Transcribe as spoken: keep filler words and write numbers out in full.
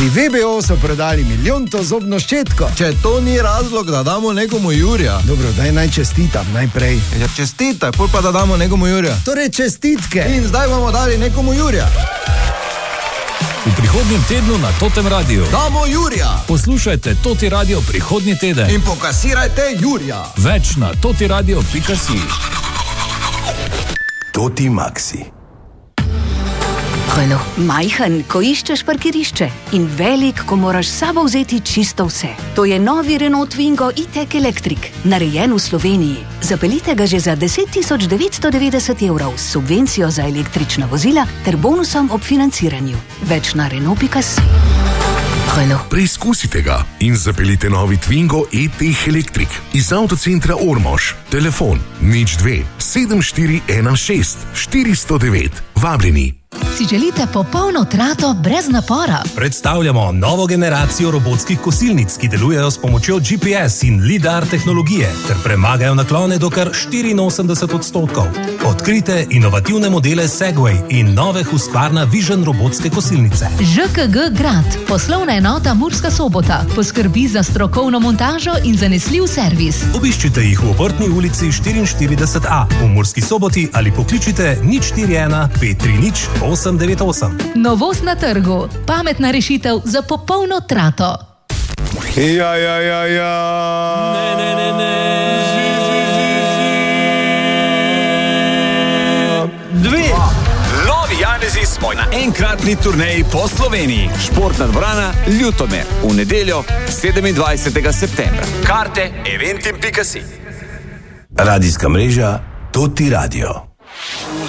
Pri V B O so prodali milijonto zobno ščetko. Če to ni razlog, da damo nekomu Jurija. Dobro, daj naj čestitam najprej. Ja, čestitaj, pol pa da damo nekomu Jurija. Torej čestitke. In zdaj bomo dali nekomu Jurija. V prihodnjem tednu na Totem Radiu. Damo Jurija. Poslušajte Toti Radio prihodnji teden. In pokasirajte Jurija. Več na totiradio pika si. Toti Maxi. Renault. Majhen, ko iščeš parkirišče, in velik, ko moraš s sabo vzeti čisto vse. To je novi Renault Twingo e-tech Electric, narejen v Sloveniji. Zapeljite ga že za deset tisoč devetsto devetdeset evrov s subvencijo za električna vozila ter bonusom ob financiranju. Več na renault pika si. Renault. Preizkusite ga in zapeljite novi Twingo e-tech Electric iz avtocentra Ormož. Telefon nič dve sedem štiri ena šest štiri sto devet. Vabljeni. Si želite popolno trato brez napora? Predstavljamo novo generacijo robotskih kosilnic, ki delujejo s pomočjo G P S in lidar tehnologije ter premagajo naklone do kar štiriinosemdeset odstotkov. Odkrite inovativne modele Segway in nove Husqvarna Vision robotske kosilnice. Ž K G Grad, poslovna enota Murska Sobota, poskrbi za strokovno montažo in zanesljiv servis. Obiščite jih v Obrtni ulici štiriinštirideset A v Murski Soboti ali pokličite nič štiri ena pet tri nič osem devet osem. Novost na trgu, pametna rešitev za popolno trato. Ja, ja, ja, ja. Ne, ne, ne, ne. Dve. Novi Janezi smo na enkratni turneji po Sloveniji. Športna dvorana Ljutomer v nedeljo sedemindvajsetega septembra. Karte eventim pika si. Radijska mreža Toti Radio.